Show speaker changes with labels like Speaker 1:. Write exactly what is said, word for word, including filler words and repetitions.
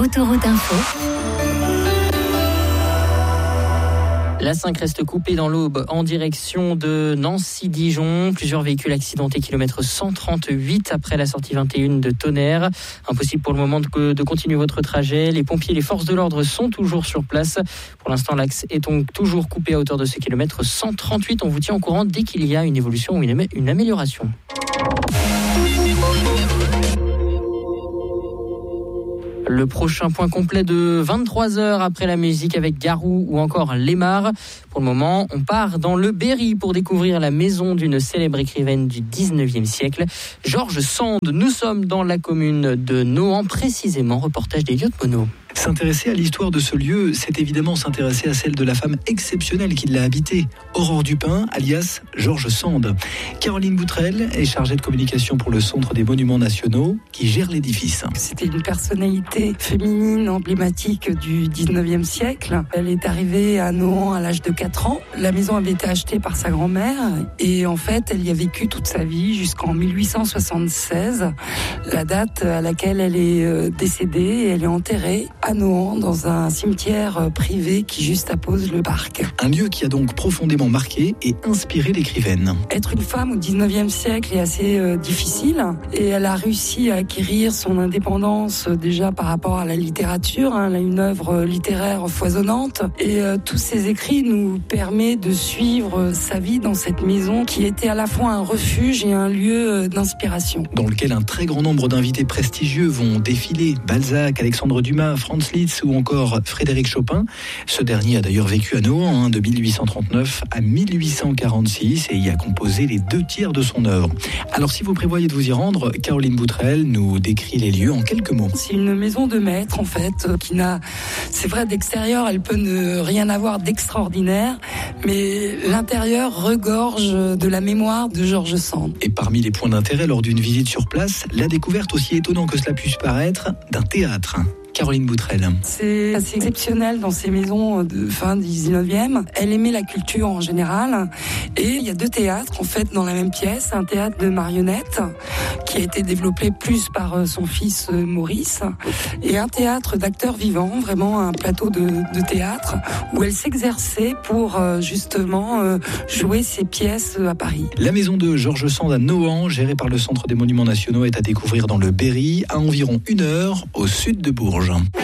Speaker 1: Autoroute Info.
Speaker 2: La cinq reste coupée dans l'Aube en direction de Nancy-Dijon. Plusieurs véhicules accidentés, kilomètre cent trente-huit après la sortie vingt et un de Tonnerre. Impossible pour le moment de, de continuer votre trajet. Les pompiers et les forces de l'ordre sont toujours sur place. Pour l'instant, l'axe est donc toujours coupé à hauteur de ce kilomètre cent trente-huit. On vous tient au courant dès qu'il y a une évolution ou une, une amélioration. Le prochain point complet de vingt-trois heures après la musique avec Garou ou encore Lemar. Pour le moment, on part dans le Berry pour découvrir la maison d'une célèbre écrivaine du dix-neuvième siècle, George Sand. Nous sommes dans la commune de Nohant, précisément. Reportage d'Eliott Monod.
Speaker 3: S'intéresser à l'histoire de ce lieu, c'est évidemment s'intéresser à celle de la femme exceptionnelle qui l'a habité, Aurore Dupin, alias George Sand. Caroline Boutrel est chargée de communication pour le Centre des Monuments Nationaux qui gère l'édifice.
Speaker 4: C'était une personnalité féminine emblématique du dix-neuvième siècle. Elle est arrivée à Nohant à l'âge de quatre ans. La maison avait été achetée par sa grand-mère et en fait, elle y a vécu toute sa vie jusqu'en mille huit cent soixante-seize, la date à laquelle elle est décédée et elle est enterrée à Nohant, dans un cimetière privé qui juste appose le parc.
Speaker 3: Un lieu qui a donc profondément marqué et inspiré l'écrivaine.
Speaker 4: Être une femme au dix-neuvième siècle est assez euh, difficile et elle a réussi à acquérir son indépendance euh, déjà par rapport à la littérature. Hein. Elle a une œuvre littéraire foisonnante et euh, tous ses écrits nous permettent de suivre euh, sa vie dans cette maison qui était à la fois un refuge et un lieu euh, d'inspiration.
Speaker 3: Dans lequel un très grand nombre d'invités prestigieux vont défiler. Balzac, Alexandre Dumas, Franz Liszt ou encore Frédéric Chopin. Ce dernier a d'ailleurs vécu à Nohant hein, de mille huit cent trente-neuf à mille huit cent quarante-six et y a composé les deux tiers de son œuvre. Alors si vous prévoyez de vous y rendre, Caroline Boutrel nous décrit les lieux en quelques mots.
Speaker 4: C'est une maison de maître en fait, qui n'a, c'est vrai d'extérieur, elle peut ne rien avoir d'extraordinaire, mais l'intérieur regorge de la mémoire de George Sand.
Speaker 3: Et parmi les points d'intérêt lors d'une visite sur place, la découverte, aussi étonnant que cela puisse paraître, d'un théâtre. Caroline Boutrel.
Speaker 4: C'est assez exceptionnel dans ces maisons de fin dix-neuvième. Elle aimait la culture en général. Et il y a deux théâtres, en fait, dans la même pièce. Un théâtre de marionnettes, qui a été développé plus par son fils Maurice. Et un théâtre d'acteurs vivants, vraiment un plateau de, de théâtre, où elle s'exerçait pour, justement, jouer ses pièces à Paris.
Speaker 3: La maison de George Sand à Nohant, gérée par le Centre des Monuments Nationaux, est à découvrir dans le Berry, à environ une heure au sud de Bourges.